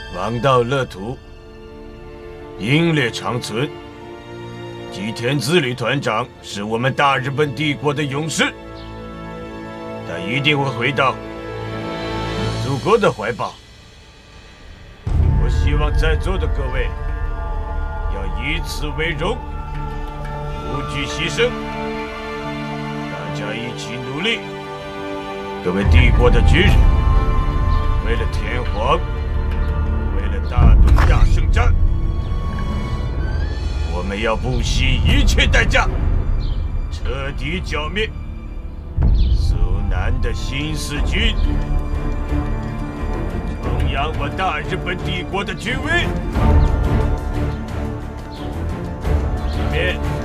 王道乐土，英烈长存。吉田自律团长是我们大日本帝国的勇士，他一定会回到祖国的怀抱。我希望在座的各位要以此为荣，不惧牺牲，大家一起努力。各位帝国的军人，为了天皇，为了大东亚圣战，我们要不惜一切代价，彻底剿灭苏南的新四军，重扬我大日本帝国的军威。下面